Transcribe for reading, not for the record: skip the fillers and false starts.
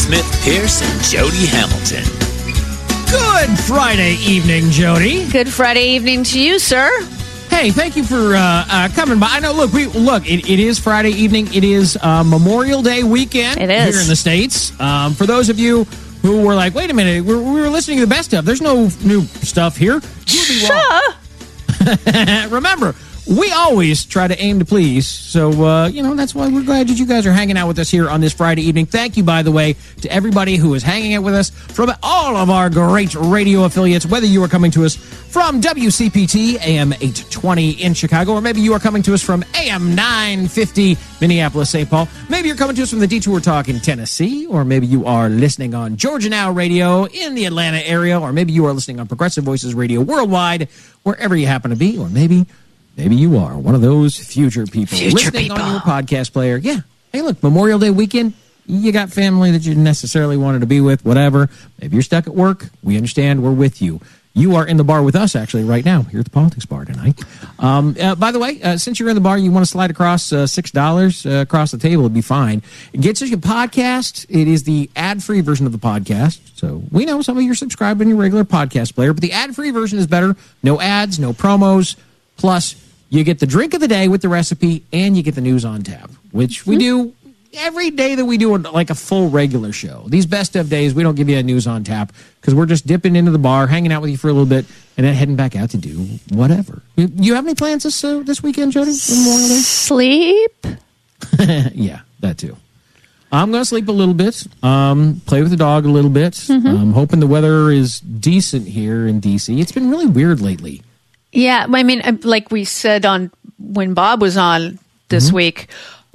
Smith Pierce and Jody Hamilton. Good Friday evening, Jody. Good Friday evening to you, sir. Hey, thank you for coming by. I know, it is Friday evening. It is Memorial Day weekend It is. here in the States. For those of you who were like, wait a minute, we were listening to the best of. There's no new stuff here. You'd be wrong. Remember, we always try to aim to please. So, that's why we're glad that you guys are hanging out with us here on this Friday evening. Thank you, by the way, to everybody who is hanging out with us from all of our great radio affiliates, whether you are coming to us from WCPT AM 820 in Chicago, or maybe you are coming to us from AM 950 Minneapolis, St. Paul. Maybe you're coming to us from the Detour Talk in Tennessee, or maybe you are listening on Georgia Now Radio in the Atlanta area, or maybe you are listening on Progressive Voices Radio worldwide, wherever you happen to be, or maybe you are one of those future people listening on your podcast player. Yeah. Hey, look, Memorial Day weekend, you got family that you necessarily wanted to be with, whatever. Maybe you're stuck at work. We understand. We're with you. You are in the bar with us, actually, right now, here at the Politics Bar tonight. By the way, since you're in the bar, you want to slide across $6 across the table, it'd be fine. It gets us your podcast. It is the ad-free version of the podcast. So we know some of you are subscribed on your regular podcast player, but the ad-free version is better. No ads, no promos. Plus, you get the drink of the day with the recipe, and you get the news on tap, which we do every day that we do like a full regular show. These best of days, we don't give you a news on tap because we're just dipping into the bar, hanging out with you for a little bit, and then heading back out to do whatever. You have any plans this weekend, Jody? Sleep? Yeah, that too. I'm going to sleep a little bit, play with the dog a little bit. I'm hoping the weather is decent here in D.C. It's been really weird lately. Yeah, I mean, like we said when Bob was on this week,